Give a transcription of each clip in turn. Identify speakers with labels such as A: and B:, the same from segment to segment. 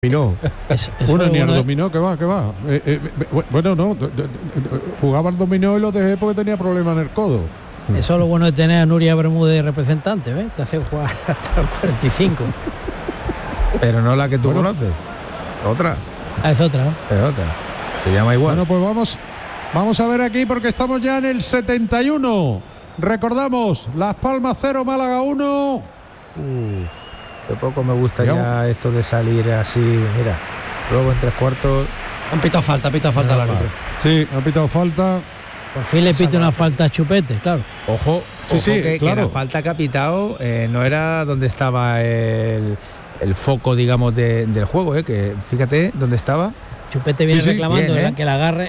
A: Dominó.
B: Bueno, ni al dominó, que va. Bueno, no, jugaba al dominó y lo dejé porque tenía problemas en el codo.
C: Eso es lo bueno de tener a Nuria Bermúdez representante, ¿ves? Te hace jugar hasta los 45.
A: Pero no la que tú conoces. Otra.
C: Es otra, ¿no?
A: Es otra. Se llama igual.
B: Bueno, pues vamos a ver aquí porque estamos ya en el 71. Recordamos, Las Palmas 0, Málaga 1.
A: De poco me gusta ya esto de salir así, mira, luego en 3/4.
D: Han pitado falta al árbitro.
B: Sí, han pitado falta.
C: Por fin le pita una falta a Chupete, claro.
A: Ojo,
E: que la falta que ha pitado no era donde estaba el foco, digamos, del juego, que fíjate dónde estaba.
C: Chupete viene reclamando bien, que el agarre,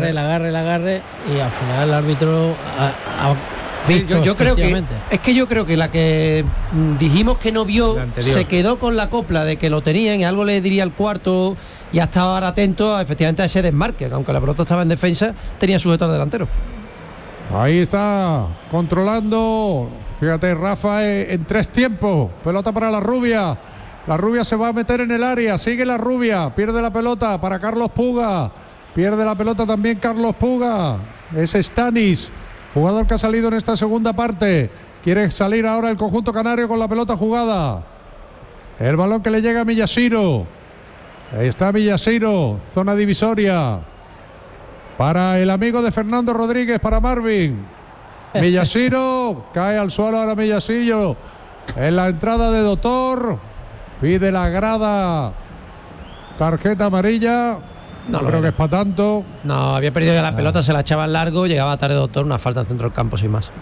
C: y al final el árbitro ha visto.
D: Yo creo que la que dijimos que no vio se quedó con la copla de que lo tenían y algo le diría al cuarto y ha estado ahora atento efectivamente a ese desmarque, que aunque la pelota estaba en defensa tenía sujeto al delantero.
B: Ahí está controlando, fíjate, Rafa en 3 tiempos, pelota para la Rubia. La Rubia se va a meter en el área, sigue la Rubia, pierde la pelota para Carlos Puga, pierde la pelota también Carlos Puga, es Stanis, jugador que ha salido en esta segunda parte, quiere salir ahora el conjunto canario con la pelota jugada, el balón que le llega a Millasiro, ahí está Millasiro, zona divisoria, para el amigo de Fernando Rodríguez, para Marvin, Millasiro, cae al suelo ahora Millasiro, en la entrada de Doctor. Pide la grada tarjeta amarilla. No creo que es para tanto.
D: No, había perdido ya la pelota, se la echaba al largo, llegaba tarde Doctor, una falta en centro del campo sin más.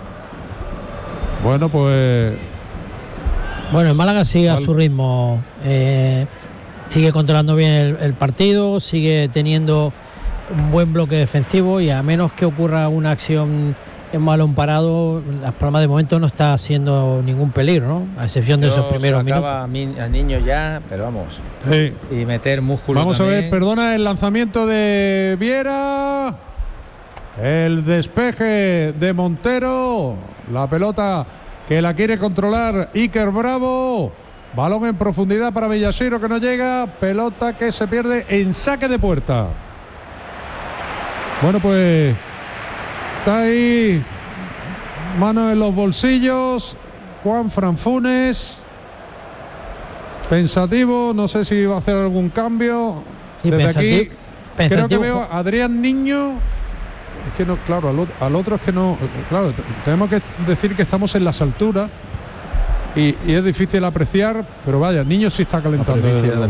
B: Bueno, pues.
C: Bueno, el Málaga sigue a su ritmo. Sigue controlando bien el partido, sigue teniendo un buen bloque defensivo y a menos que ocurra una acción en balón parado, Las Palmas de momento no está haciendo ningún peligro, ¿no? A excepción de esos primeros minutos.
E: A niños ya, pero vamos.
B: Sí.
E: Y meter músculo.
B: Vamos
E: también.
B: a ver, perdona el lanzamiento de Viera. El despeje de Montero. La pelota que la quiere controlar Iker Bravo. Balón en profundidad para Millasiro que no llega. Pelota que se pierde en saque de puerta. Bueno, pues. Está ahí, mano en los bolsillos, Juan Franfunes, pensativo, no sé si va a hacer algún cambio.
C: Sí,
B: desde aquí creo que
C: pensativo.
B: veo a Adrián Niño, es que no, claro, al otro es que no, claro, tenemos que decir que estamos en las alturas y es difícil apreciar, pero vaya, Niño sí está calentando.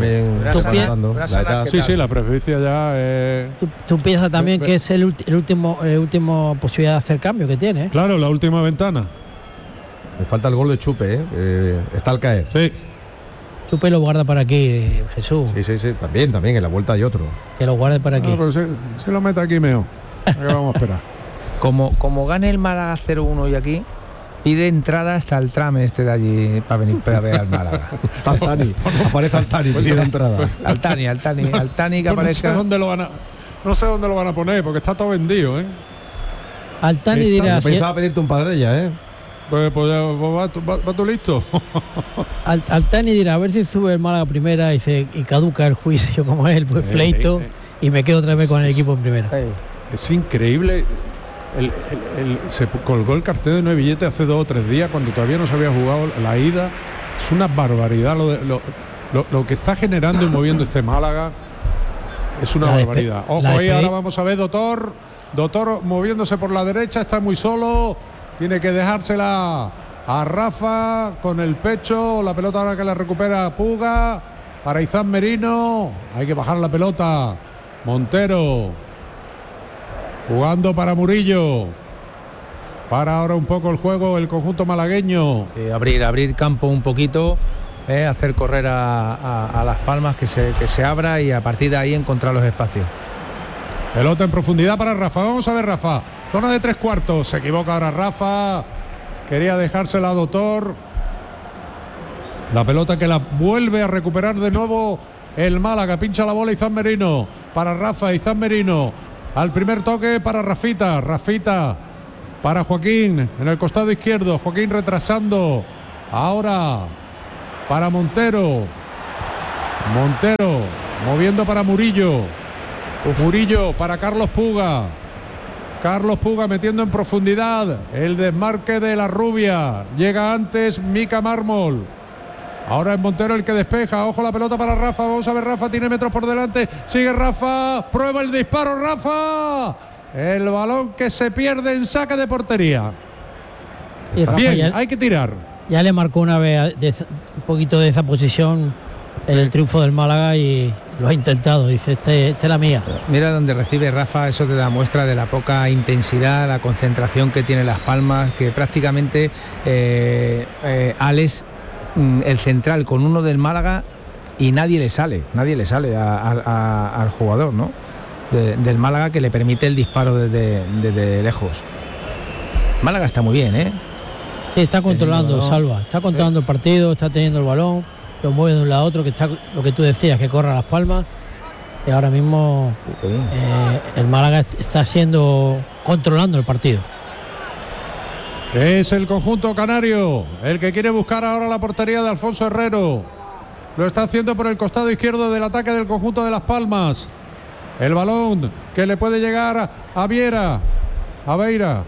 B: Sí, la presbicia ya
C: Tú piensas también que es el último posibilidad de hacer cambio que tiene.
B: Claro, la última ventana.
A: Me falta el gol de Chupe, está al caer.
B: Sí.
C: Chupe lo guarda para aquí, Jesús.
A: Sí, también, en la vuelta hay otro.
C: Que lo guarde para aquí.
B: No, pero se lo mete aquí mejor. ¿Qué vamos a esperar?
E: Como gane el Málaga 0-1 y aquí, pide entrada hasta el tram de allí para venir a ver al Málaga.
A: Altani, parece Altani, pide entrada.
E: Altani que aparezca.
B: No sé dónde lo van a poner, porque está todo vendido,
C: Altani dirá.
A: Pensaba pedirte un par de ellas,
B: Pues va tú listo.
C: Altani dirá, a ver si sube el Málaga primera y caduca el juicio como es el pleito y me quedo otra vez con el equipo en primera.
B: Es increíble. Se colgó el cartel de 9 billetes hace 2 o 3 días cuando todavía no se había jugado la ida. Es una barbaridad lo que está generando y moviendo este Málaga. Es una barbaridad. Ojo, ahí ahora vamos a ver Doctor moviéndose por la derecha, está muy solo, tiene que dejársela a Rafa con el pecho, la pelota ahora que la recupera Puga para Izán Merino, hay que bajar la pelota. Montero jugando para Murillo. Para ahora un poco el juego el conjunto malagueño.
E: Sí, abrir campo un poquito, hacer correr a Las Palmas, que se abra y a partir de ahí encontrar los espacios.
B: Pelota en profundidad para Rafa. Vamos a ver Rafa. Zona de 3/4. Se equivoca ahora Rafa. Quería dejársela a Doctor. La pelota que la vuelve a recuperar de nuevo el Málaga. Pincha la bola Izán Merino. Para Rafa, Izán Merino. Al primer toque para Rafita para Joaquín en el costado izquierdo, Joaquín retrasando, ahora para Montero, Montero moviendo para Murillo. Murillo para Carlos Puga. Carlos Puga metiendo en profundidad el desmarque de la Rubia. Llega antes Mica Mármol. Ahora es Montero el que despeja. Ojo la pelota para Rafa. Vamos a ver, Rafa tiene metros por delante. Sigue Rafa. Prueba el disparo, Rafa. El balón que se pierde en saque de portería.
C: Y Rafa
B: bien,
C: ya,
B: hay que tirar.
C: Ya le marcó una vez un poquito de esa posición en el triunfo del Málaga y lo ha intentado. Dice, esta es la mía.
E: Mira donde recibe Rafa, eso te da muestra de la poca intensidad, la concentración que tiene Las Palmas, que prácticamente Alex, el central con uno del Málaga y nadie le sale al jugador, ¿no? Del Málaga, que le permite el disparo desde lejos. Málaga está muy bien, ¿eh?
C: Sí, está controlando, Salva, está controlando el partido, está teniendo el balón, lo mueve de un lado a otro, que está lo que tú decías, que corra Las Palmas, y ahora mismo el Málaga está controlando el partido.
B: Es el conjunto canario el que quiere buscar ahora la portería de Alfonso Herrero. Lo está haciendo por el costado izquierdo del ataque del conjunto de Las Palmas. El balón que le puede llegar a Viera, a Beira.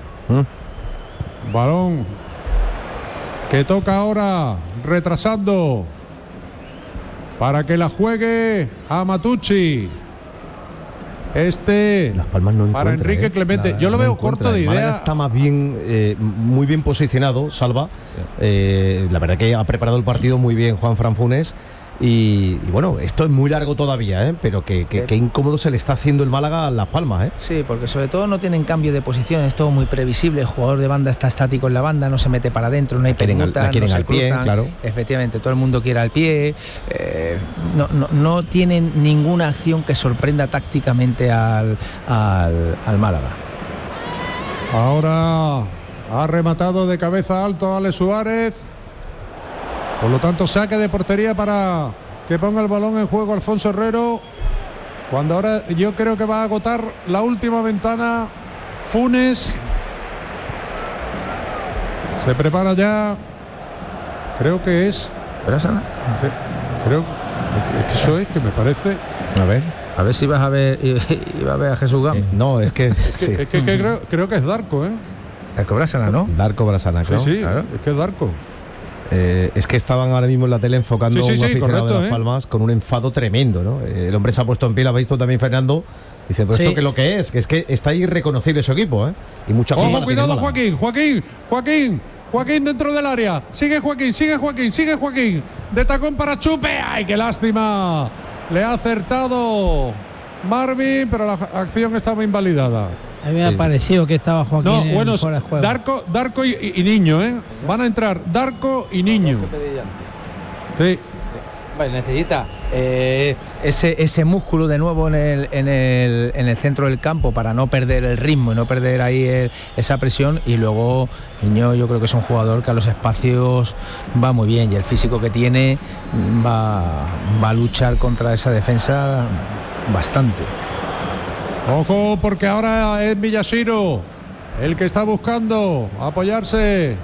B: Balón que toca ahora retrasando para que la juegue a Matucci.
F: Las Palmas no
B: para Enrique Clemente. Yo lo veo corto de idea.
F: Málaga está más bien, muy bien posicionado, Salva. La verdad que ha preparado el partido muy bien Juanfran Funes. Y bueno, esto es muy largo todavía, pero qué incómodo se le está haciendo el Málaga a Las Palmas,
E: Sí, porque sobre todo no tienen cambio de posición, es todo muy previsible. El jugador de banda está estático en la banda, no se mete para adentro, no hay permuta,
F: quieren
E: no se
F: al pie,
E: cruzan.
F: claro.
E: Efectivamente, todo el mundo quiere al pie. No tienen ninguna acción que sorprenda tácticamente al Málaga.
B: Ahora ha rematado de cabeza alto Alex Suárez. Por lo tanto, saque de portería para que ponga el balón en juego Alfonso Herrero. Cuando ahora yo creo que va a agotar la última ventana Funes. Se prepara ya. Creo que es. Creo que eso es, que me parece.
E: A ver si vas a ver iba a ver a Jesús Gámez.
F: No, es que sí.
B: Es que creo que es Darko,
E: Darko Brasana, ¿no?
F: Darko Brasana, claro.
B: Sí,
F: claro.
B: Es que es Darko.
F: Es que estaban ahora mismo en la tele enfocando a un aficionado
B: correcto,
F: de Las Palmas con un enfado tremendo, ¿no? El hombre se ha puesto en pie, lo ha visto también Fernando. Dice, pues esto que lo que es que está irreconocible su equipo, y mucha
B: Ojo, cuidado, Joaquín dentro del área. Sigue Joaquín. De tacón para Chupe. ¡Ay, qué lástima! Le ha acertado Marvin, pero la acción estaba invalidada.
C: A mí me ha parecido que estaba Joaquín fuera de juego.
B: Darko y Niño, Van a entrar Darko y Niño. Sí.
E: Vale, necesita ese músculo de nuevo en el centro del campo para no perder el ritmo y no perder ahí esa presión. Y luego Niño, yo creo que es un jugador que a los espacios va muy bien, y el físico que tiene va a luchar contra esa defensa bastante.
B: Ojo, porque ahora es Miyashiro el que está buscando apoyarse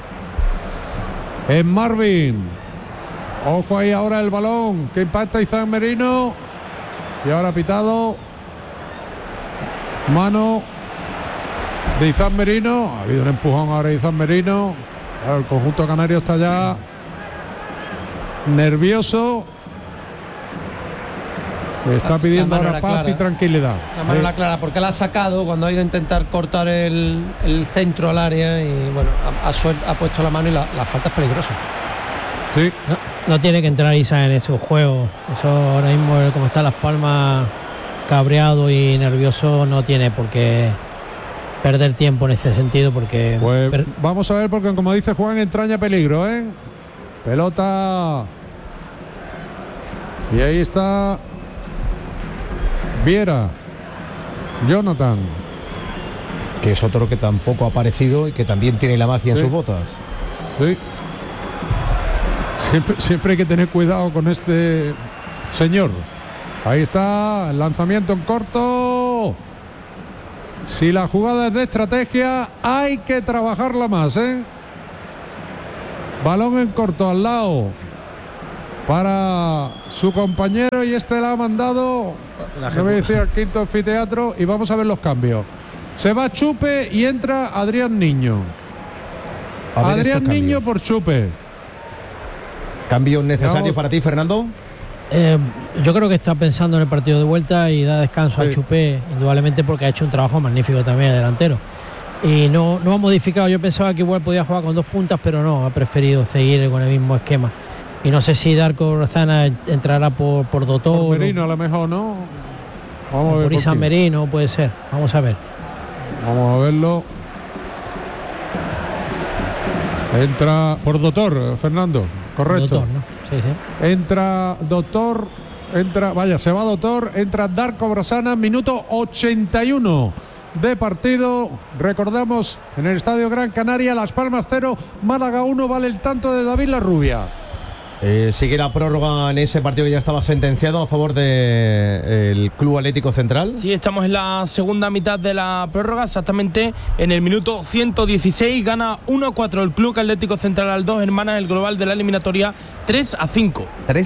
B: en Marvin. Ojo ahí ahora el balón que impacta Izan Merino. Y ahora pitado. Mano de Izan Merino. Ha habido un empujón ahora de Izan Merino. El conjunto canario está ya nervioso. Está pidiendo ahora paz y tranquilidad.
D: La mano la clara, porque la ha sacado cuando ha ido a intentar cortar el centro al área y bueno, ha puesto la mano y la falta es peligrosa.
B: Sí.
C: No tiene que entrar Isa en esos juegos. Eso ahora mismo, como está Las Palmas cabreado y nervioso, no tiene por qué perder tiempo en ese sentido, porque
B: pues vamos a ver, porque como dice Juan, entraña peligro, pelota, y ahí está Viera, Jonathan,
F: que es otro que tampoco ha aparecido y que también tiene la magia en sus botas.
B: Sí. Siempre hay que tener cuidado con este señor. Ahí está el lanzamiento en corto. Si la jugada es de estrategia, hay que trabajarla más, Balón en corto al lado para su compañero y este la ha mandado, se me decía, al quinto anfiteatro, y vamos a ver los cambios. Se va Chupe y entra Adrián Niño. Adrián Niño por Chupe.
F: ¿Cambio necesario para ti, Fernando?
C: Yo creo que está pensando en el partido de vuelta y da descanso a Chupé, indudablemente, porque ha hecho un trabajo magnífico también delantero. Y no ha modificado. Yo pensaba que igual podía jugar con 2 puntas, pero no, ha preferido seguir con el mismo esquema. Y no sé si Darko Rozana entrará por Dotor.
B: Por Merino a lo mejor, ¿no?
C: Vamos a ver. Por Isan Merino puede ser. Vamos a ver.
B: Vamos a verlo. Entra por Dotor, Fernando. Correcto.
C: Dotor, ¿no? Sí.
B: Entra Dotor. Se va Dotor. Entra Darko Rozana. Minuto 81 de partido. Recordamos, en el Estadio Gran Canaria, Las Palmas 0, Málaga 1. Vale el tanto de David Larrubia.
F: Sigue la prórroga en ese partido que ya estaba sentenciado a favor del Club Atlético Central.
G: Sí, estamos en la segunda mitad de la prórroga, exactamente en el minuto 116. Gana 1-4 el Club Atlético Central al 2 Hermanas, el global de la eliminatoria 3-5.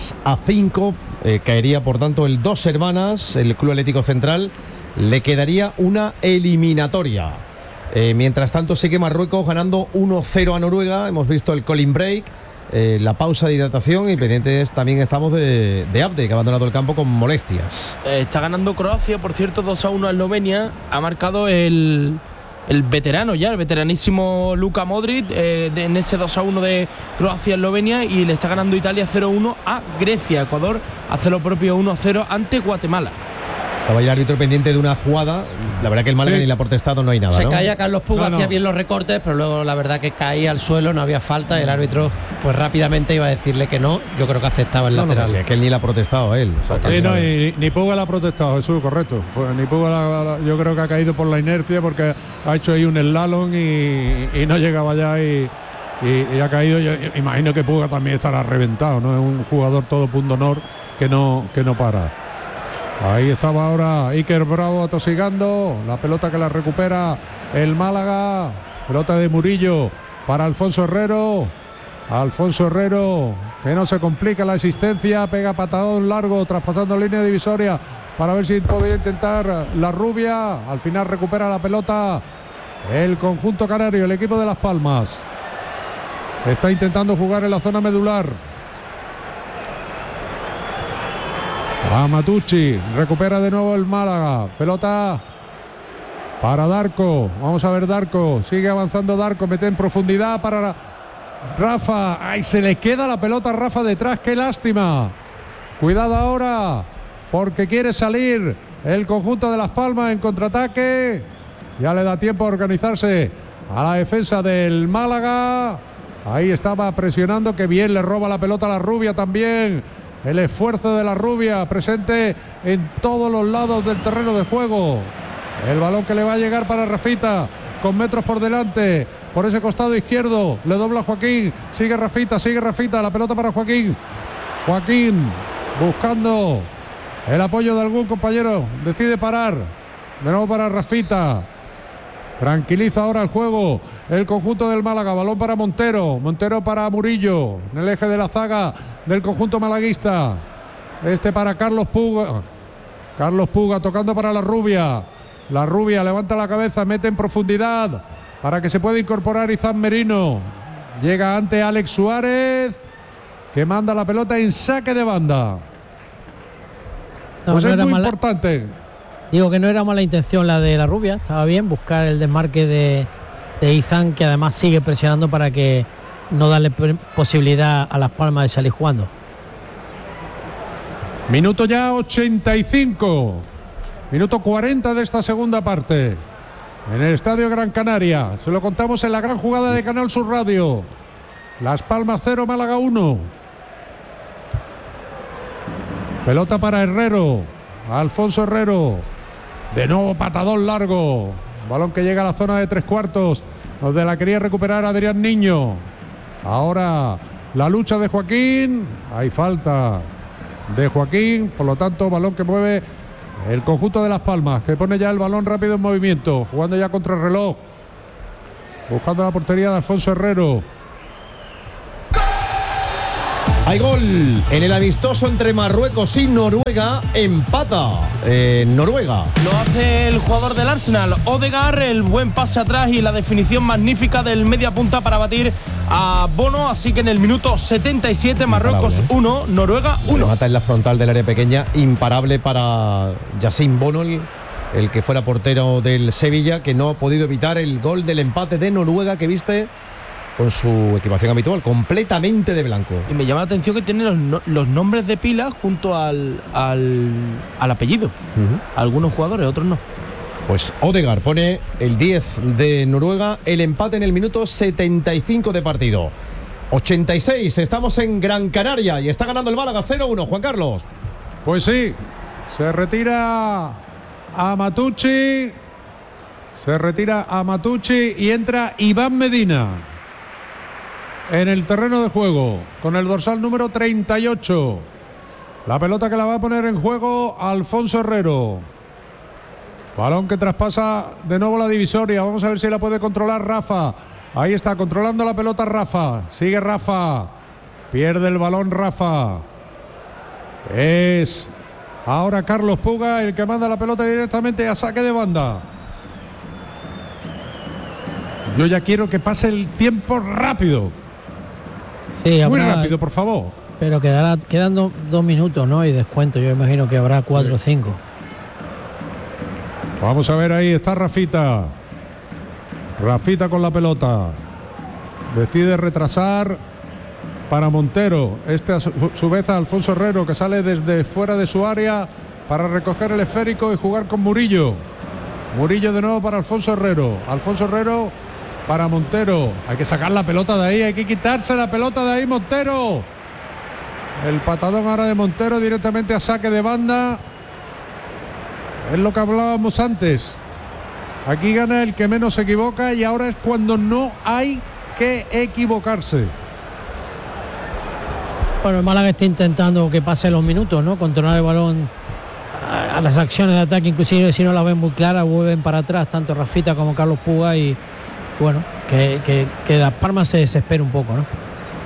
F: 3-5, caería por tanto el 2 Hermanas, el Club Atlético Central. Le quedaría una eliminatoria. Mientras tanto sigue Marruecos ganando 1-0 a Noruega. Hemos visto el calling break. La pausa de hidratación, y pendientes también estamos de Abde, que ha abandonado el campo con molestias.
G: Está ganando Croacia, por cierto, 2-1 a Eslovenia. Ha marcado el veterano ya, el veteranísimo Luka Modric en ese 2-1 de Croacia-Eslovenia, y le está ganando Italia 0-1 a Grecia. Ecuador hace lo propio 1-0 ante Guatemala.
F: Estaba el árbitro pendiente de una jugada. La verdad que el Málaga ni le ha protestado, no hay nada.
D: Se caía Carlos Puga, hacía bien los recortes, pero luego la verdad que caía al suelo, no había falta, y el árbitro pues rápidamente iba a decirle que no. Yo creo que aceptaba el lateral.
F: Sí, es que él ni le ha protestado a él.
B: O sea, ni Puga le ha protestado, Jesús, correcto. Pues ni Puga yo creo que ha caído por la inercia, porque ha hecho ahí un slalom y no llegaba ya y ha caído. Yo imagino que Puga también estará reventado, ¿no? Es un jugador todo punto honor que no para. Ahí estaba ahora Iker Bravo atosigando. La pelota que la recupera el Málaga. Pelota de Murillo para Alfonso Herrero. Alfonso Herrero, que no se complica la existencia. Pega patadón largo, traspasando línea divisoria, para ver si podía intentar la Rubia. Al final recupera la pelota el conjunto canario, el equipo de Las Palmas. Está intentando jugar en la zona medular. Matucci, recupera de nuevo el Málaga. Pelota para Darko. Vamos a ver Darko. Sigue avanzando Darko. Mete en profundidad para Rafa. Ay, se le queda la pelota a Rafa detrás. Qué lástima. Cuidado ahora, porque quiere salir el conjunto de Las Palmas en contraataque. Ya le da tiempo a organizarse a la defensa del Málaga. Ahí estaba presionando. Que bien le roba la pelota a la Rubia también. El esfuerzo de la Rubia presente en todos los lados del terreno de juego. El balón que le va a llegar para Rafita, con metros por delante, por ese costado izquierdo. Le dobla Joaquín. Sigue Rafita. La pelota para Joaquín. Joaquín buscando el apoyo de algún compañero. Decide parar. De nuevo para Rafita. Tranquiliza ahora el juego el conjunto del Málaga. Balón para Montero. Montero para Murillo, en el eje de la zaga del conjunto malaguista. Para Carlos Puga. Carlos Puga tocando para la Rubia. La Rubia levanta la cabeza, mete en profundidad para que se pueda incorporar Izan Merino. Llega ante Alex Suárez, que manda la pelota en saque de banda. Pues es muy importante.
C: Digo que no era mala intención la de la Rubia, estaba bien buscar el desmarque de Izan, que además sigue presionando para que no darle posibilidad a Las Palmas de salir jugando.
B: Minuto ya 85, minuto 40 de esta segunda parte en el Estadio Gran Canaria. Se lo contamos en la gran jugada de Canal Sur Radio. Las Palmas 0, Málaga 1. Pelota para Herrero, Alfonso Herrero. De nuevo patadón largo. Balón que llega a la zona de 3/4, donde la quería recuperar Adrián Niño. Ahora la lucha de Joaquín. Hay falta de Joaquín. Por lo tanto, balón que mueve el conjunto de Las Palmas, que pone ya el balón rápido en movimiento, jugando ya contra el reloj, buscando la portería de Alfonso Herrero.
F: Hay gol en el amistoso entre Marruecos y Noruega. Empata Noruega.
G: Lo hace el jugador del Arsenal, Odegaard, el buen pase atrás y la definición magnífica del media punta para batir a Bono. Así que en el minuto 77, Marruecos 1, Noruega 1.
F: Mata en la frontal del área pequeña, imparable para Yassine Bono, el que fuera portero del Sevilla, que no ha podido evitar el gol del empate de Noruega, que viste con su equipación habitual, completamente de blanco.
G: Y me llama la atención que tiene los nombres de pila junto al apellido. Algunos jugadores, otros no.
F: Pues Odegaard pone el 10 de Noruega, el empate en el minuto 75 de partido. 86, estamos en Gran Canaria y está ganando el Málaga 0-1, Juan Carlos.
B: Pues sí, se retira a Matucci y entra Iván Medina en el terreno de juego con el dorsal número 38. La pelota que la va a poner en juego Alfonso Herrero. Balón que traspasa de nuevo la divisoria. Vamos a ver si la puede controlar Rafa. Ahí está controlando la pelota Rafa. Sigue Rafa. Pierde el balón Rafa. Es ahora Carlos Puga el que manda la pelota directamente a saque de banda. Yo ya quiero que pase el tiempo rápido.
C: Sí,
B: muy rápido, por favor.
C: Pero quedan 2 minutos, ¿no? Y descuento. Yo imagino que habrá 4 o 5.
B: Vamos a ver, ahí está Rafita. Rafita con la pelota. Decide retrasar para Montero. A su vez a Alfonso Herrero, que sale desde fuera de su área para recoger el esférico y jugar con Murillo. Murillo de nuevo para Alfonso Herrero. Alfonso Herrero para Montero. Hay que sacar la pelota de ahí, hay que quitarse la pelota de ahí, Montero. El patadón ahora de Montero directamente a saque de banda. Es lo que hablábamos antes. Aquí gana el que menos se equivoca y ahora es cuando no hay que equivocarse.
C: Bueno, el Málaga está intentando que pase los minutos, ¿no? Controlar el balón a las acciones de ataque, inclusive si no las ven muy claras, vuelven para atrás, tanto Rafita como Carlos Puga, y bueno, que Las Palmas se desespera un poco, ¿no?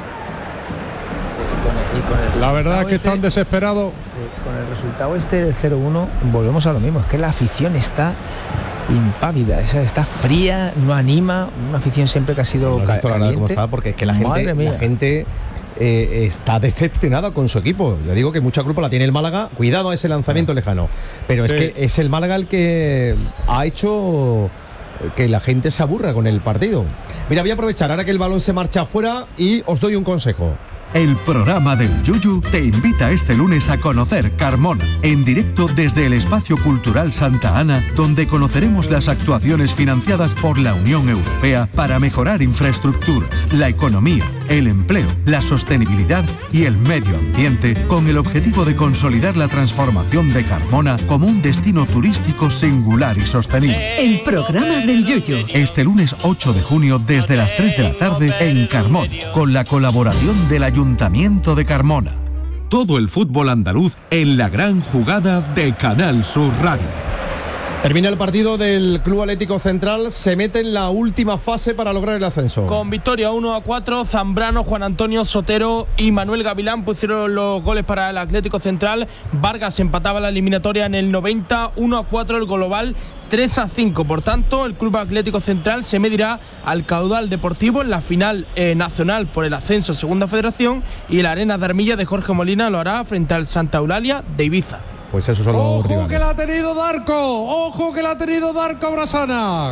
B: La verdad es que están desesperados.
E: Sí, con el resultado del 0-1 volvemos a lo mismo, es que la afición está impávida, está fría, no anima, una afición siempre que ha sido caliente.
F: ¿Cómo está? Porque es que la gente está decepcionada con su equipo. Yo digo que mucha culpa la tiene el Málaga. Cuidado a ese lanzamiento lejano, pero es que es el Málaga el que ha hecho que la gente se aburra con el partido. Mira, voy a aprovechar ahora que el balón se marcha afuera y os doy un consejo.
H: El programa del Yuyu te invita este lunes a conocer Carmona, en directo desde el Espacio Cultural Santa Ana, donde conoceremos las actuaciones financiadas por la Unión Europea para mejorar infraestructuras, la economía, el empleo, la sostenibilidad y el medio ambiente, con el objetivo de consolidar la transformación de Carmona como un destino turístico singular y sostenible.
I: El programa del Yuyu.
H: Este lunes 8 de junio desde las 3 de la tarde en Carmona, con la colaboración de la Ayuntamiento de Carmona. Todo el fútbol andaluz en la gran jugada de Canal Sur Radio.
F: Termina el partido del Club Atlético Central, se mete en la última fase para lograr el ascenso.
G: Con victoria 1-4, Zambrano, Juan Antonio Sotero y Manuel Gavilán pusieron los goles para el Atlético Central. Vargas empataba la eliminatoria en el 90, 1-4 el global, 3-5. Por tanto, el Club Atlético Central se medirá al Caudal Deportivo en la final nacional por el ascenso a Segunda Federación, y la Arena de Armilla de Jorge Molina lo hará frente al Santa Eulalia de Ibiza.
F: Pues eso son los rivales.
B: ¡Ojo que la ha tenido Darko! ¡Ojo que la ha tenido Darko Brasana!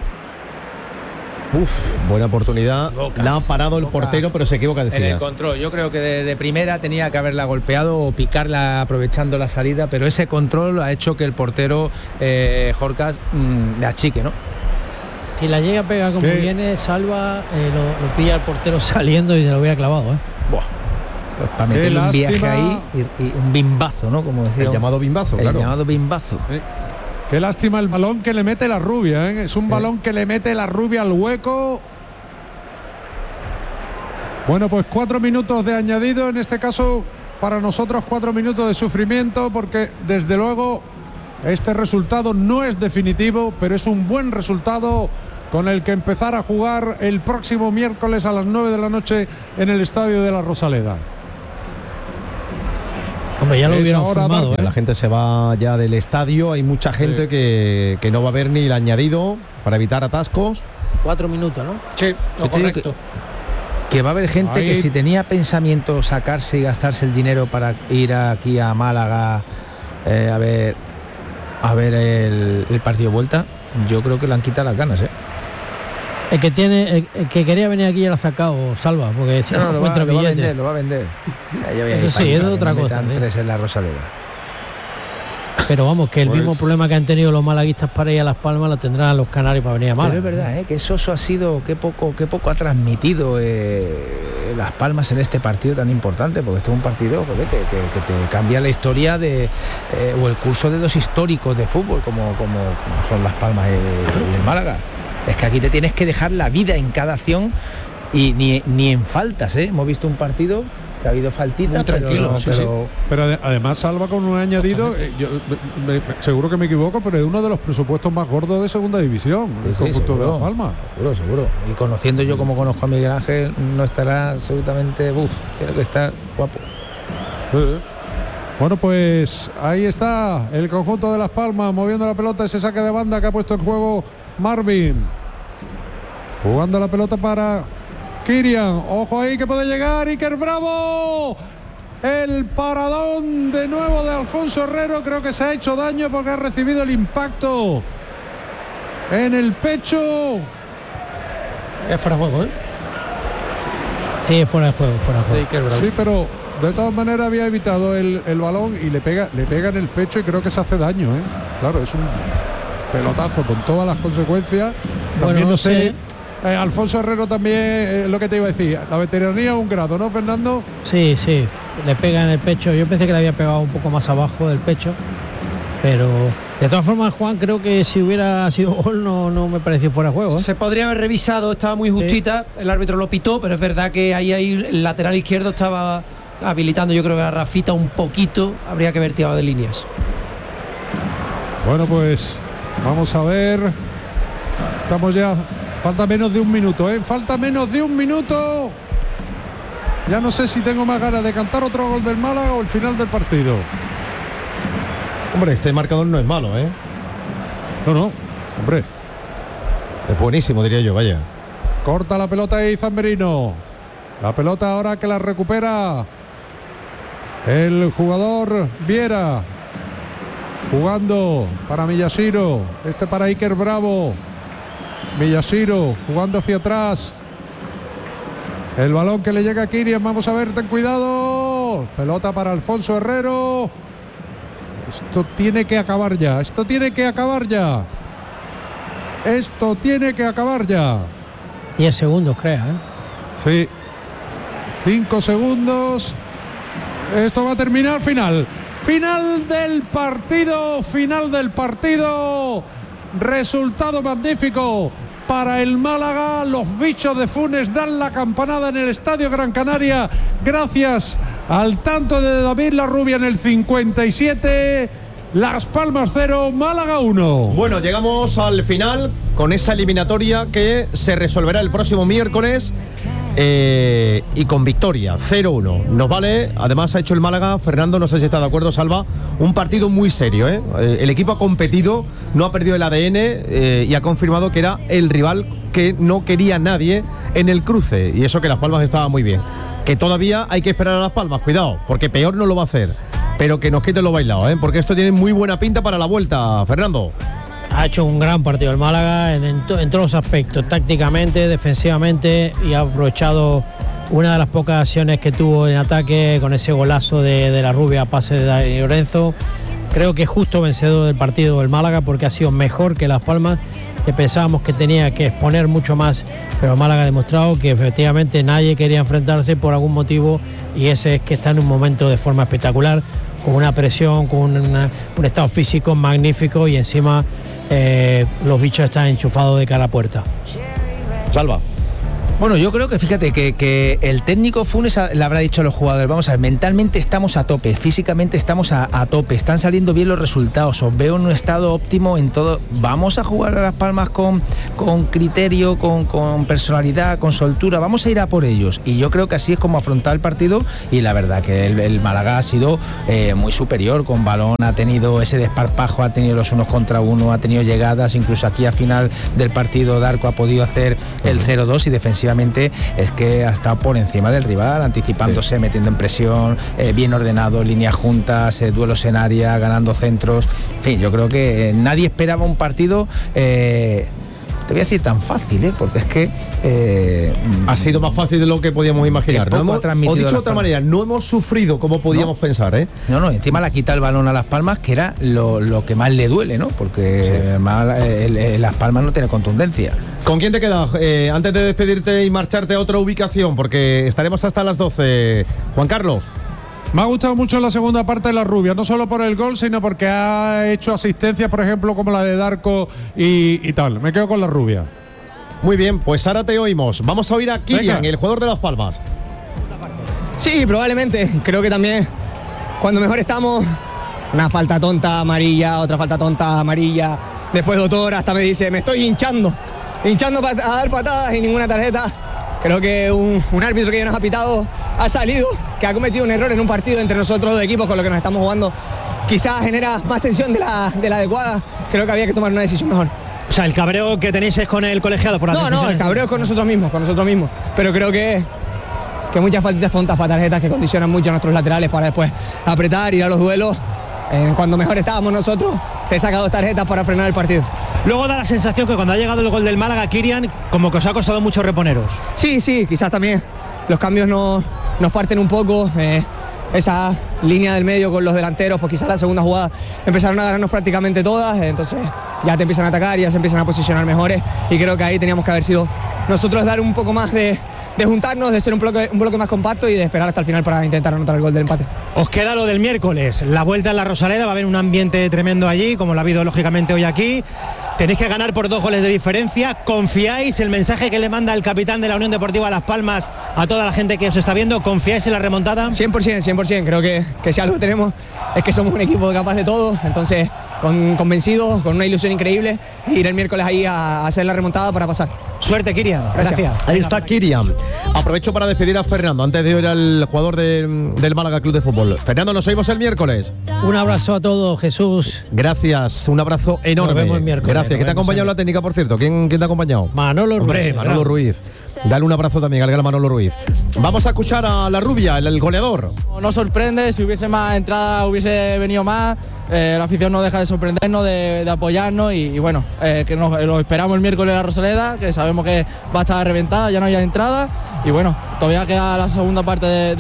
F: Buena oportunidad. La ha parado el portero, pero se equivoca, decías.
E: En el control, yo creo que de primera tenía que haberla golpeado o picarla aprovechando la salida, pero ese control ha hecho que el portero Jorcas le achique, ¿no?
C: Si la llega a pegar como viene, salva, lo pilla el portero saliendo y se lo hubiera clavado, ¿eh?
E: Buah. Pues para meterle un viaje ahí y un bimbazo, ¿no? Como decía.
F: El llamado bimbazo, claro.
E: El llamado bimbazo.
B: Qué lástima el balón que le mete la Rubia, ¿eh? Es un balón que le mete la Rubia al hueco. Bueno, pues 4 minutos de añadido, en este caso para nosotros 4 minutos de sufrimiento, porque desde luego este resultado no es definitivo, pero es un buen resultado con el que empezar a jugar el próximo miércoles a las 9 de la noche en el Estadio de la Rosaleda.
C: Hombre, ya lo hubieran
B: ahora,
C: formado,
F: La gente se va ya del estadio, hay mucha gente que no va a ver ni el añadido para evitar atascos.
C: 4 minutos, ¿no?
D: Sí,
E: Yo te digo que va a haber gente que si tenía pensamiento sacarse y gastarse el dinero para ir aquí a Málaga a ver el partido de vuelta, yo creo que le han quitado las ganas, ¿eh?
C: El que quería venir aquí ya lo ha sacado, Salva, porque si no encuentra billetes.
E: Lo va a vender.
C: Eso sí, es otra cosa.
E: Tres en la Rosaleda.
C: Pero vamos, que el mismo problema que han tenido los malaguistas para ir a Las Palmas lo tendrán los canarios para venir a Málaga.
E: Pero es verdad, que Soso ha sido, qué poco ha transmitido Las Palmas en este partido tan importante, porque este es un partido que te cambia la historia o el curso de dos históricos de fútbol, como son Las Palmas y el Málaga. Es que aquí te tienes que dejar la vida en cada acción y ni en faltas, ¿eh? Hemos visto un partido que ha habido faltitas,
B: pero además Salva con un añadido, seguro que me equivoco, pero es uno de los presupuestos más gordos de segunda división, el conjunto de Las Palmas.
E: Seguro. Y conociendo yo como conozco a Miguel Ángel, no estará absolutamente, creo que está guapo.
B: Bueno, pues ahí está el conjunto de Las Palmas moviendo la pelota, ese saque de banda que ha puesto en juego Marvin. Jugando la pelota para Kirian. Ojo ahí que puede llegar Iker Bravo. El paradón de nuevo de Alfonso Herrero. Creo que se ha hecho daño porque ha recibido el impacto en el pecho.
D: Es fuera de juego, ¿eh?
C: Sí, fuera de juego.
B: Sí, pero de todas maneras había evitado el balón y le pega en el pecho y creo que se hace daño, ¿eh? Claro, es un pelotazo con todas las consecuencias. También
C: bueno,
B: no sé. Alfonso Herrero también, lo que te iba a decir, la veteranía un grado, ¿no, Fernando?
C: Sí, le pega en el pecho. Yo pensé que le había pegado un poco más abajo del pecho, pero de todas formas, Juan, creo que si hubiera sido gol no me pareció fuera de juego, ¿eh?
D: Se podría haber revisado, estaba muy justita, el árbitro lo pitó, pero es verdad que ahí el lateral izquierdo estaba habilitando, yo creo que a Rafita un poquito, habría que haber tirado de líneas.
B: Bueno, pues vamos a ver. Estamos ya. Falta menos de un minuto, ¿eh? Falta menos de un minuto. Ya no sé si tengo más ganas de cantar otro gol del Málaga o el final del partido.
F: Hombre, este marcador no es malo, ¿eh?
B: No, hombre.
F: Es buenísimo, diría yo, vaya.
B: Corta la pelota ahí Zamberino. La pelota ahora que la recupera el jugador Viera. Jugando para Miyashiro. Este para Iker Bravo. Miyashiro jugando hacia atrás. El balón que le llega a Kirian. Vamos a ver, ten cuidado. Pelota para Alfonso Herrero. Esto tiene que acabar ya.
C: 10 segundos, creo, ¿eh?
B: Sí. 5 segundos. Esto va a terminar. Final del partido. Resultado magnífico para el Málaga. Los bichos de Funes dan la campanada en el Estadio Gran Canaria gracias al tanto de David Larrubia en el 57. Las Palmas 0, Málaga 1.
F: Bueno, llegamos al final con esa eliminatoria que se resolverá el próximo miércoles y con victoria 0-1. Nos vale, además ha hecho el Málaga, Fernando, no sé si está de acuerdo, Salva, un partido muy serio, ¿eh? El equipo ha competido, no ha perdido el ADN y ha confirmado que era el rival que no quería nadie en el cruce, y eso que Las Palmas estaba muy bien. Que todavía hay que esperar a Las Palmas, cuidado, porque peor no lo va a hacer, pero que nos quiten lo bailado, ¿eh? Porque esto tiene muy buena pinta para la vuelta, Fernando.
C: Ha hecho un gran partido el Málaga en todos los aspectos, tácticamente, defensivamente, y ha aprovechado una de las pocas acciones que tuvo en ataque con ese golazo de la Rubia a pase de Dani Lorenzo. Creo que es justo vencedor del partido el Málaga porque ha sido mejor que Las Palmas, que pensábamos que tenía que exponer mucho más, pero el Málaga ha demostrado que efectivamente nadie quería enfrentarse por algún motivo, y ese es que está en un momento de forma espectacular, con una presión, con un estado físico magnífico, y encima los bichos están enchufados de cara a puerta.
F: Salva.
E: Bueno, yo creo que fíjate que el técnico Funes le habrá dicho a los jugadores, vamos a ver, mentalmente estamos a tope, físicamente estamos a tope, están saliendo bien los resultados, os veo en un estado óptimo en todo, vamos a jugar a Las Palmas con criterio, con personalidad, con soltura, vamos a ir a por ellos. Y yo creo que así es como afrontar el partido, y la verdad que el Málaga ha sido muy superior con balón, ha tenido ese desparpajo, ha tenido los unos contra uno, ha tenido llegadas, incluso aquí a final del partido Darko ha podido hacer el 0-2 y defensivamente es que ha estado por encima del rival, anticipándose, metiendo en presión, bien ordenado, líneas juntas, duelos en área, ganando centros. En fin, yo creo que nadie esperaba un partido, te voy a decir tan fácil, porque es que
F: ha sido más fácil de lo que podíamos imaginar. O dicho de otra manera, no hemos sufrido como podíamos pensar.
E: No, encima le ha quitado el balón a Las Palmas, que era lo que más le duele, ¿no? Porque Las Palmas no tiene contundencia.
F: ¿Con quién te quedas antes de despedirte y marcharte a otra ubicación? Porque estaremos hasta las 12. Juan Carlos.
B: Me ha gustado mucho la segunda parte de La Rubia, no solo por el gol, sino porque ha hecho asistencias, por ejemplo, como la de Darko y tal. Me quedo con La Rubia.
F: Muy bien, pues ahora te oímos. Vamos a oír a Kirian, el jugador de Las Palmas.
I: Sí, probablemente. Creo que también cuando mejor estamos, una falta tonta amarilla, otra falta tonta amarilla. Después Doctor hasta me dice, me estoy hinchando a dar patadas y ninguna tarjeta. Creo que un árbitro que ya nos ha pitado ha salido, que ha cometido un error en un partido entre nosotros dos equipos con lo que nos estamos jugando. Quizás genera más tensión de la adecuada. Creo que había que tomar una decisión mejor.
J: O sea, el cabreo que tenéis es con el colegiado por la
I: No, el cabreo es con nosotros mismos. Pero creo que muchas faltitas tontas para tarjetas que condicionan mucho a nuestros laterales para después apretar, ir a los duelos. Cuando mejor estábamos nosotros, te he sacado tarjetas para frenar el partido.
J: Luego da la sensación que cuando ha llegado el gol del Málaga, Kirian, como que os ha costado mucho reponeros.
I: Sí, quizás también los cambios nos parten un poco. Esa línea del medio con los delanteros, pues quizás la segunda jugada empezaron a ganarnos prácticamente todas, entonces ya te empiezan a atacar, ya se empiezan a posicionar mejores, y creo que ahí teníamos que haber sido nosotros, dar un poco más de juntarnos, de ser un bloque más compacto y de esperar hasta el final para intentar anotar el gol del empate.
J: Os queda lo del miércoles, la vuelta en la Rosaleda, va a haber un ambiente tremendo allí, como lo ha habido lógicamente hoy aquí. Tenéis que ganar por 2 goles de diferencia. ¿Confiáis el mensaje que le manda el capitán de la Unión Deportiva Las Palmas a toda la gente que os está viendo? ¿Confiáis en la remontada?
I: 100%. Creo que si algo tenemos es que somos un equipo capaz de todo. Entonces, convencidos, con una ilusión increíble, ir el miércoles ahí a hacer la remontada para pasar.
J: Suerte, Kirian. Gracias.
F: Ahí está Kirian. Aprovecho para despedir a Fernando antes de oír al jugador del Málaga Club de Fútbol. Fernando, nos oímos el miércoles.
C: Un abrazo a todos, Jesús.
F: Gracias, un abrazo enorme.
C: Nos vemos el miércoles.
F: Gracias. ¿Quién te ha acompañado en la técnica, por cierto? ¿Quién te ha acompañado?
C: Manolo Ruiz.
F: Manolo Ruiz. Dale un abrazo también al gran Manolo Ruiz. Vamos a escuchar a La Rubia, el goleador.
K: No sorprende, si hubiese más entrada hubiese venido más. La afición no deja de sorprendernos, de apoyarnos y bueno, que lo esperamos el miércoles en la Rosaleda, que sabemos que va a estar reventada, ya no hay entrada y bueno, todavía queda la segunda parte de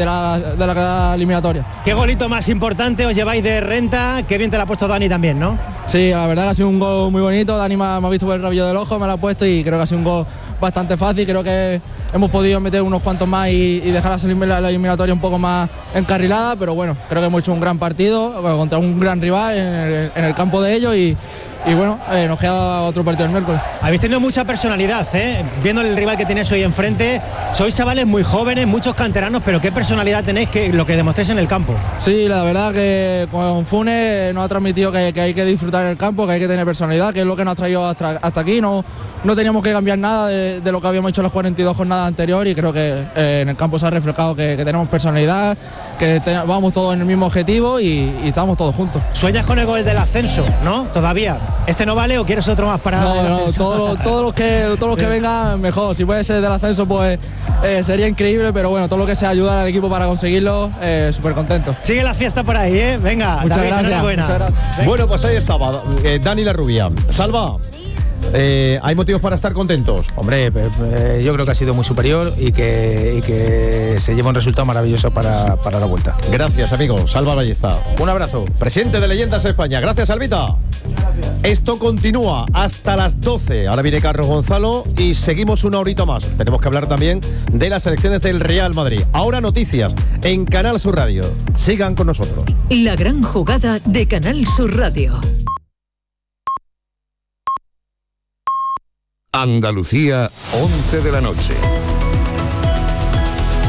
K: la eliminatoria.
J: ¿Qué golito más importante os lleváis de renta? Qué bien te la ha puesto Dani también, ¿no?
K: Sí, la verdad que ha sido un gol muy bonito, Dani me ha visto por el rabillo del ojo, me lo ha puesto y creo que ha sido un gol bastante fácil, creo que hemos podido meter unos cuantos más y dejar la eliminatoria un poco más encarrilada, pero bueno, creo que hemos hecho un gran partido contra un gran rival en el campo de ellos y bueno, nos queda otro partido el miércoles.
J: Habéis tenido mucha personalidad, viendo el rival que tenéis hoy enfrente. Sois chavales muy jóvenes, muchos canteranos, pero qué personalidad tenéis, que lo que demostréis en el campo.
K: Sí, la verdad que con Funes nos ha transmitido que hay que disfrutar en el campo, que hay que tener personalidad, que es lo que nos ha traído hasta aquí. No teníamos que cambiar nada de lo que habíamos hecho en las 42 jornadas anteriores y creo que en el campo se ha reflejado que tenemos personalidad, que vamos todos en el mismo objetivo y estamos todos juntos.
J: ¿Sueñas con el gol del ascenso, no? ¿Todavía? ¿Este no vale o quieres otro más para...?
K: No, todos los que vengan mejor. Si puede ser del ascenso pues sería increíble, pero bueno, todo lo que sea ayudar al equipo para conseguirlo, súper contento.
J: Sigue la fiesta por ahí, venga.
K: Muchas
J: David,
K: gracias.
F: Bueno, pues ahí estaba Dani La Rubia. Salva. ¿Hay motivos para estar contentos?
E: Hombre, yo creo que ha sido muy superior y que se lleva un resultado maravilloso para la vuelta.
F: Gracias, amigo. Salva Ballesta. Un abrazo. Presidente de Leyendas España. Gracias, Albita. Esto continúa hasta las 12. Ahora viene Carlos Gonzalo y seguimos una horita más. Tenemos que hablar también de las elecciones del Real Madrid. Ahora noticias en Canal Sur Radio. Sigan con nosotros.
L: La gran jugada de Canal Sur Radio.
M: Andalucía, 11 de la noche.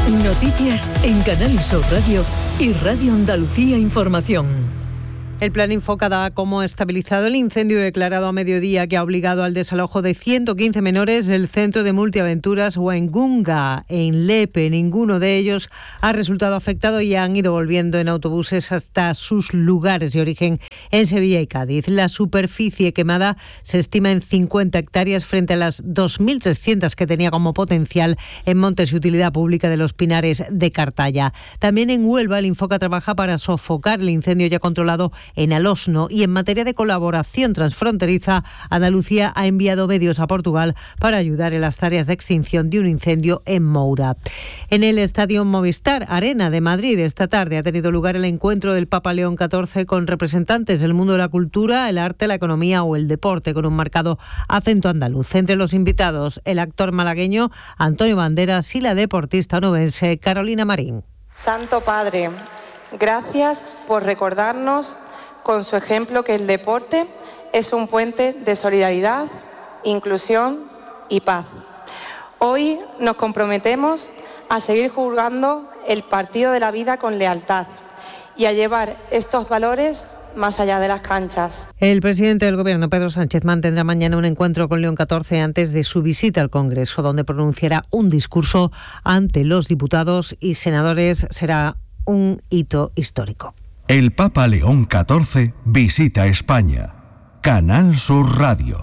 L: Noticias en Canal Sur Radio y Radio Andalucía Información.
M: El plan Infoca da como estabilizado el incendio declarado a mediodía que ha obligado al desalojo de 115 menores del centro de multiaventuras Huengunga, en Lepe. Ninguno de ellos ha resultado afectado y han ido volviendo en autobuses hasta sus lugares de origen en Sevilla y Cádiz. La superficie quemada se estima en 50 hectáreas frente a las 2.300 que tenía como potencial en Montes y Utilidad Pública de los Pinares de Cartaya. También en Huelva el Infoca trabaja para sofocar el incendio ya controlado en Alosno, y en materia de colaboración transfronteriza, Andalucía ha enviado medios a Portugal para ayudar en las tareas de extinción de un incendio en Moura. En el Estadio Movistar Arena de Madrid esta tarde ha tenido lugar el encuentro del Papa León XIV con representantes del mundo de la cultura, el arte, la economía o el deporte, con un marcado acento andaluz. Entre los invitados, el actor malagueño Antonio Banderas y la deportista onubense Carolina Marín.
N: Santo Padre, gracias por recordarnos con su ejemplo que el deporte es un puente de solidaridad, inclusión y paz. Hoy nos comprometemos a seguir jugando el partido de la vida con lealtad y a llevar estos valores más allá de las canchas.
M: El presidente del Gobierno, Pedro Sánchez, mantendrá mañana un encuentro con León XIV antes de su visita al Congreso, donde pronunciará un discurso ante los diputados y senadores. Será un hito histórico.
H: El Papa León XIV visita España. Canal Sur Radio.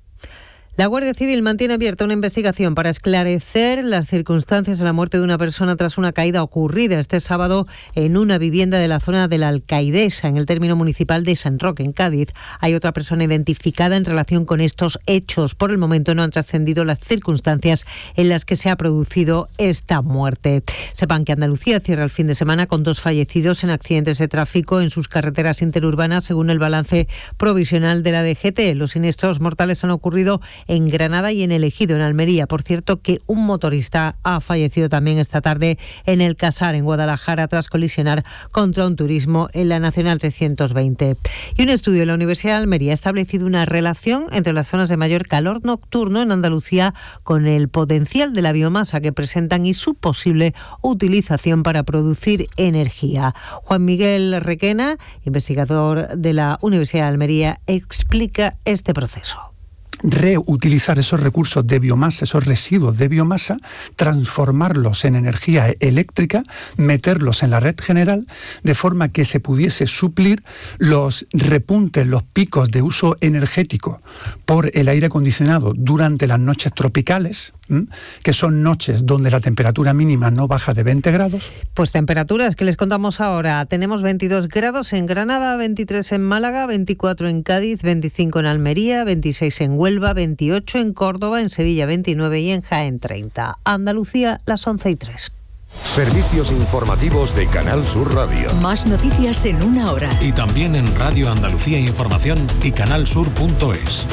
M: La Guardia Civil mantiene abierta una investigación para esclarecer las circunstancias de la muerte de una persona tras una caída ocurrida este sábado en una vivienda de la zona de la Alcaidesa, en el término municipal de San Roque, en Cádiz. Hay otra persona identificada en relación con estos hechos. Por el momento no han trascendido las circunstancias en las que se ha producido esta muerte. Sepan que Andalucía cierra el fin de semana con 2 fallecidos en accidentes de tráfico en sus carreteras interurbanas, según el balance provisional de la DGT. Los siniestros mortales han ocurrido en Granada y en el Ejido, en Almería. Por cierto, que un motorista ha fallecido también esta tarde en el Casar, en Guadalajara, tras colisionar contra un turismo en la Nacional 320. Y un estudio de la Universidad de Almería ha establecido una relación entre las zonas de mayor calor nocturno en Andalucía con el potencial de la biomasa que presentan y su posible utilización para producir energía. Juan Miguel Requena, investigador de la Universidad de Almería, explica este proceso.
O: Reutilizar esos recursos de biomasa, esos residuos de biomasa, transformarlos en energía eléctrica, meterlos en la red general, de forma que se pudiese suplir los repuntes, los picos de uso energético por el aire acondicionado durante las noches tropicales, que son noches donde la temperatura mínima no baja de 20 grados.
M: Pues temperaturas que les contamos ahora. Tenemos 22 grados en Granada, 23 en Málaga, 24 en Cádiz, 25 en Almería, 26 en Huelva, 28 en Córdoba, en Sevilla 29 y en Jaén 30. Andalucía, las 11:03.
P: Servicios informativos de Canal Sur Radio.
L: Más noticias en una hora.
P: Y también en Radio Andalucía Información y canalsur.es.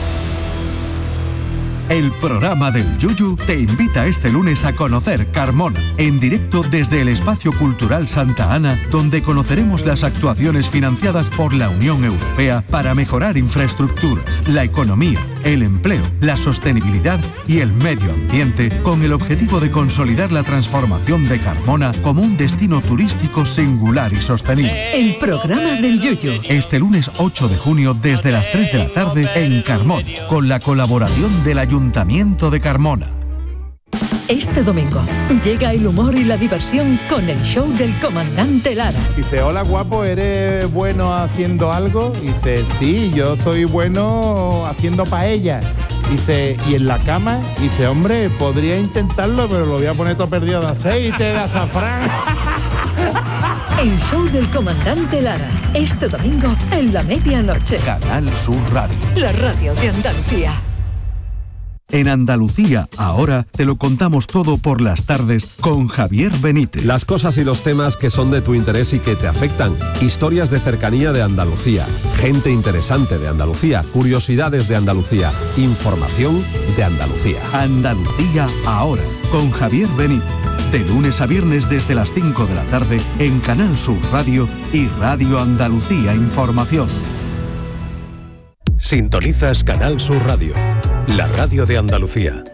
H: El programa del Yuyu te invita este lunes a conocer Carmona, en directo desde el Espacio Cultural Santa Ana, donde conoceremos las actuaciones financiadas por la Unión Europea para mejorar infraestructuras, la economía, el empleo, la sostenibilidad y el medio ambiente, con el objetivo de consolidar la transformación de Carmona como un destino turístico singular y sostenible.
L: El programa del Yuyu.
H: Este lunes 8 de junio desde las 3 de la tarde en Carmona, con la colaboración del Ayuntamiento de Carmona.
L: Este domingo llega el humor y la diversión con el show del comandante Lara.
Q: Dice, hola guapo, ¿eres bueno haciendo algo? Dice, sí, yo soy bueno haciendo paella. Dice, ¿y en la cama? Dice, hombre, podría intentarlo, pero lo voy a poner todo perdido de aceite, de azafrán.
L: El show del comandante Lara, este domingo en la medianoche.
H: Canal Sur Radio.
L: La radio de Andalucía.
H: En Andalucía, ahora te lo contamos todo por las tardes con Javier Benítez.
R: Las cosas y los temas que son de tu interés y que te afectan. Historias de cercanía de Andalucía. Gente interesante de Andalucía. Curiosidades de Andalucía. Información de Andalucía.
H: Andalucía, ahora, con Javier Benítez. De lunes a viernes desde las 5 de la tarde en Canal Sur Radio y Radio Andalucía Información.
P: Sintonizas Canal Sur Radio, la radio de Andalucía.